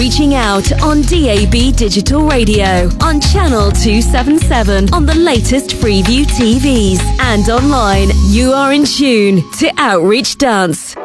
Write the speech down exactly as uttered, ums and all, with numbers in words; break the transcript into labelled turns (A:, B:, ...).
A: reaching out on D A B Digital Radio, on Channel two seventy-seven, on the latest Freeview T Vs, and online. You are in tune to Outreach Dance.